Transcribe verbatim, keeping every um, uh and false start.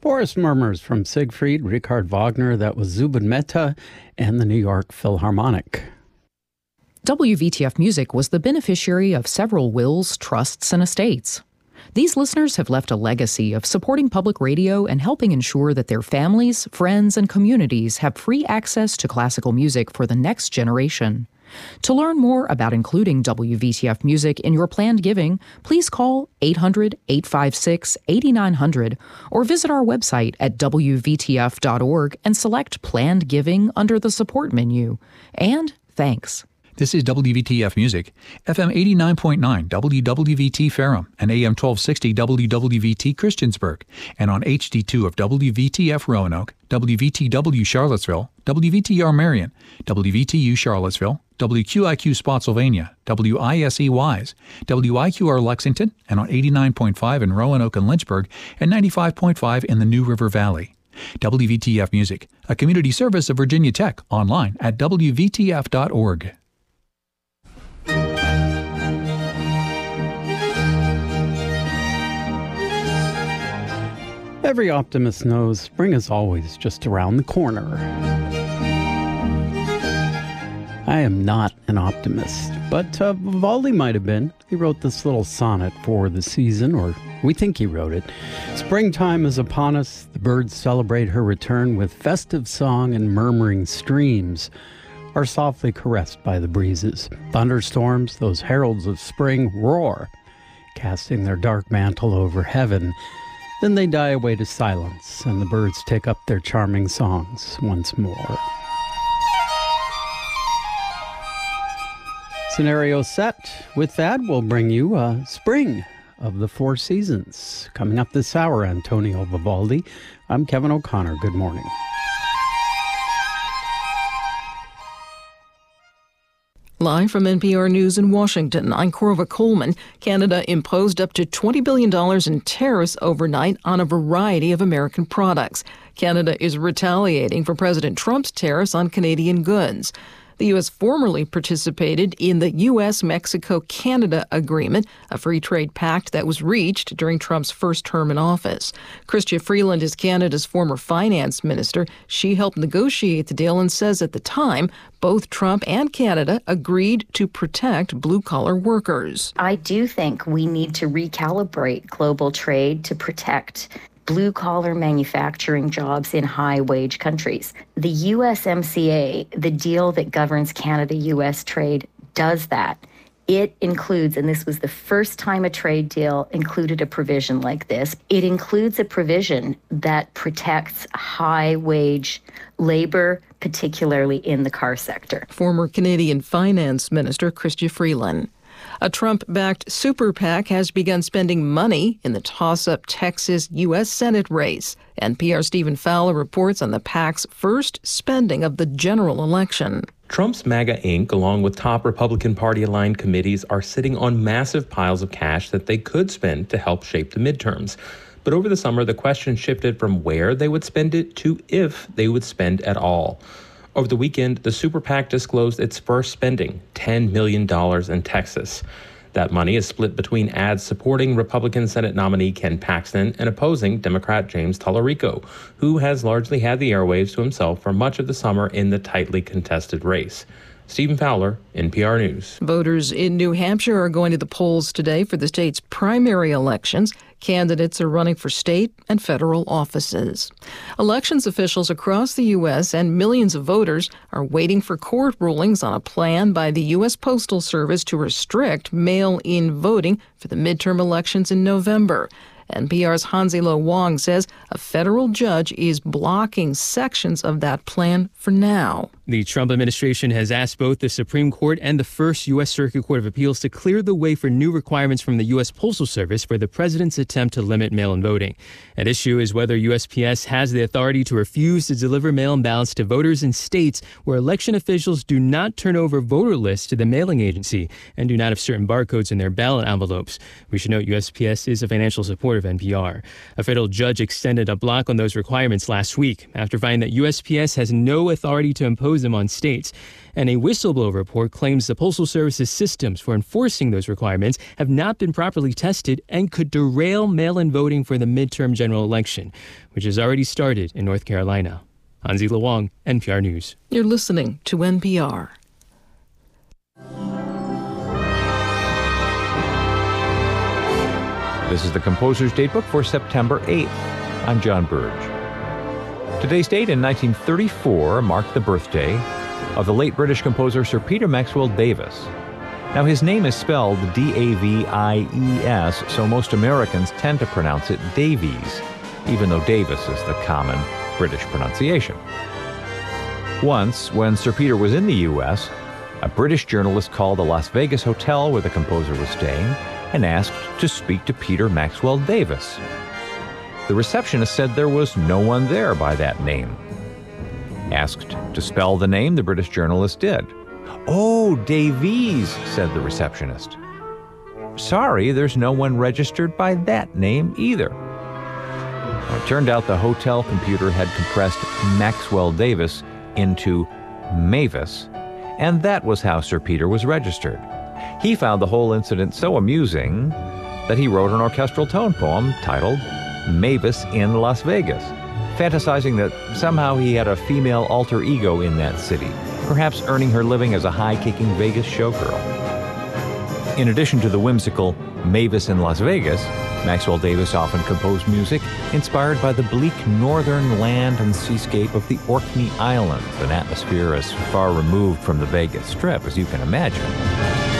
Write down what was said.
Forest Murmurs from Siegfried, Richard Wagner. That was Zubin Mehta and the New York Philharmonic. W V T F Music was the beneficiary of several wills, trusts, and estates. These listeners have left a legacy of supporting public radio and helping ensure that their families, friends, and communities have free access to classical music for the next generation. To learn more about including W V T F Music in your planned giving, please call eight hundred, eight five six, eight nine zero zero or visit our website at w v t f dot org and select Planned Giving under the Support menu. And thanks. This is W V T F Music, F M eighty-nine point nine W W V T Ferrum and A M twelve sixty W W V T Christiansburg, and on H D two of W V T F Roanoke, W V T W Charlottesville, W V T R Marion, W V T U Charlottesville, W Q I Q Spotsylvania, W I S E Wise, W I Q R Lexington, and on eighty-nine point five in Roanoke and Lynchburg, and ninety-five point five in the New River Valley. W V T F Music, a community service of Virginia Tech, online at w v t f dot org. Every optimist knows spring is always just around the corner. I am not an optimist, but uh, Vivaldi might have been. He wrote this little sonnet for the season, or we think he wrote it. Springtime is upon us. The birds celebrate her return with festive song, and murmuring streams are softly caressed by the breezes. Thunderstorms, those heralds of spring, roar, casting their dark mantle over heaven. Then they die away to silence, and the birds take up their charming songs once more. Scenario set. With that, we'll bring you uh, Spring of the Four Seasons. Coming up this hour, Antonio Vivaldi. I'm Kevin O'Connor. Good morning. Live from N P R News in Washington, I'm Corva Coleman. Canada imposed up to twenty billion dollars in tariffs overnight on a variety of American products. Canada is retaliating for President Trump's tariffs on Canadian goods. The U S formerly participated in the U S Mexico Canada Agreement, a free trade pact that was reached during Trump's first term in office. Chrystia Freeland is Canada's former finance minister. She helped negotiate the deal and says at the time, both Trump and Canada agreed to protect blue-collar workers. I do think we need to recalibrate global trade to protect blue-collar manufacturing jobs in high-wage countries. The U S M C A, the deal that governs Canada-U S trade, does that. It includes, and this was the first time a trade deal included a provision like this, it includes a provision that protects high-wage labor, particularly in the car sector. Former Canadian Finance Minister Chrystia Freeland. A Trump-backed super PAC has begun spending money in the toss-up Texas U S Senate race. N P R Stephen Fowler reports on the PAC's first spending of the general election. Trump's MAGA Incorporated, along with top Republican Party-aligned committees, are sitting on massive piles of cash that they could spend to help shape the midterms. But over the summer, the question shifted from where they would spend it to if they would spend at all. Over the weekend, the Super PAC disclosed its first spending, ten million dollars in Texas. That money is split between ads supporting Republican Senate nominee Ken Paxton and opposing Democrat James Tallarico, who has largely had the airwaves to himself for much of the summer in the tightly contested race. Stephen Fowler, N P R News. Voters in New Hampshire are going to the polls today for the state's primary elections. Candidates are running for state and federal offices. Elections officials across the U S and millions of voters are waiting for court rulings on a plan by the U S Postal Service to restrict mail-in voting for the midterm elections in November. N P R's Hansi-Lo Wong says a federal judge is blocking sections of that plan for now. The Trump administration has asked both the Supreme Court and the First U S Circuit Court of Appeals to clear the way for new requirements from the U S Postal Service for the president's attempt to limit mail-in voting. At issue is whether U S P S has the authority to refuse to deliver mail-in ballots to voters in states where election officials do not turn over voter lists to the mailing agency and do not have certain barcodes in their ballot envelopes. We should note U S P S is a financial supporter of N P R. A federal judge extended a block on those requirements last week after finding that U S P S has no authority to impose them on states. And a whistleblower report claims the Postal Service's systems for enforcing those requirements have not been properly tested and could derail mail-in voting for the midterm general election, which has already started in North Carolina. Hansi Lawang, N P R News. You're listening to N P R. This is the Composer's Datebook for September eighth. I'm John Burge. Today's date in nineteen thirty-four marked the birthday of the late British composer Sir Peter Maxwell Davies. Now, his name is spelled D A V I E S, so most Americans tend to pronounce it Davies, even though Davis is the common British pronunciation. Once, when Sir Peter was in the U S, a British journalist called the Las Vegas hotel where the composer was staying and asked to speak to Peter Maxwell Davies. The receptionist said there was no one there by that name. Asked to spell the name, the British journalist did. "Oh, Davies," said the receptionist. "Sorry, there's no one registered by that name either." Well, it turned out the hotel computer had compressed Maxwell Davies into Mavis, and that was how Sir Peter was registered. He found the whole incident so amusing that he wrote an orchestral tone poem titled Mavis in Las Vegas, fantasizing that somehow he had a female alter ego in that city, perhaps earning her living as a high-kicking Vegas showgirl. In addition to the whimsical Mavis in Las Vegas, Maxwell Davies often composed music inspired by the bleak northern land and seascape of the Orkney Islands, an atmosphere as far removed from the Vegas Strip as you can imagine.